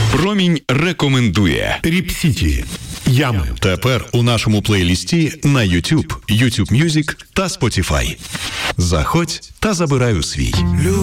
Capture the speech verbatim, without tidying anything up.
Промінь рекомендує. Ріп-Сіті. Ями. Тепер у нашому плейлісті на YouTube, YouTube Music та Spotify. Заходь та забирай у свій.